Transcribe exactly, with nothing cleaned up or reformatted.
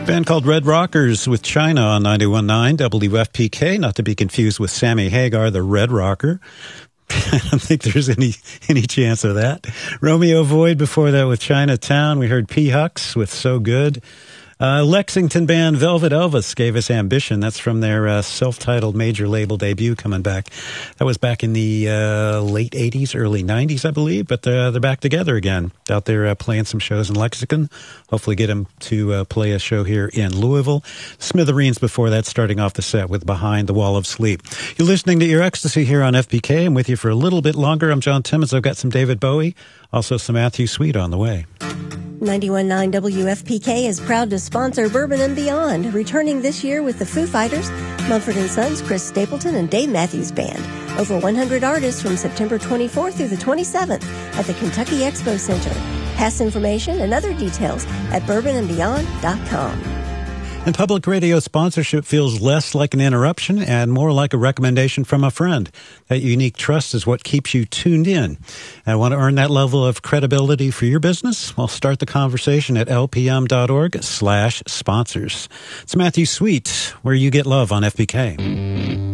Band called Red Rockers with China on ninety-one point nine W F P K, not to be confused with Sammy Hagar, the Red Rocker. I don't think there's any any chance of that. Romeo Void before that with Chinatown. We heard P. Hux with So Good. Uh, Lexington band Velvet Elvis gave us Ambition. That's from their uh, self-titled major label debut coming back. That was back in the uh, late eighties, early nineties, I believe. But they're, they're back together again, out there uh, playing some shows in Lexington. Hopefully get them to uh, play a show here in Louisville. Smithereens before that, starting off the set with Behind the Wall of Sleep. You're listening to Ear Ecstasy here on F P K. I'm with you for a little bit longer. I'm John Timmons. I've got some David Bowie, also some Matthew Sweet on the way. ninety-one point nine W F P K is proud to sponsor Bourbon and Beyond, returning this year with the Foo Fighters, Mumford and Sons, Chris Stapleton, and Dave Matthews Band. Over one hundred artists from September twenty-fourth through the twenty-seventh at the Kentucky Expo Center. Pass information and other details at bourbon and beyond dot com. And public radio sponsorship feels less like an interruption and more like a recommendation from a friend. That unique trust is what keeps you tuned in. And want to earn that level of credibility for your business? Well, start the conversation at lpm.org slash sponsors. It's Matthew Sweet, where you get love on F P K.